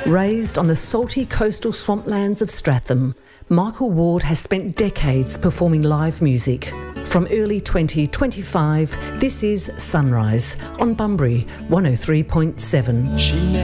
Raised on the salty coastal swamplands of Stratham, Michael Ward has spent decades performing live music. From early 2025, this is Sunrise on Bunbury 103.7.